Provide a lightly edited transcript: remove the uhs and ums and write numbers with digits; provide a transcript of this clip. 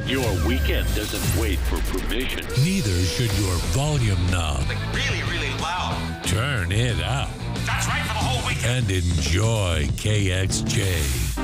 Your weekend doesn't wait for permission. Neither should your volume knob. Like really, really loud. Turn it up That's right for the whole weekend. and enjoy KXJ.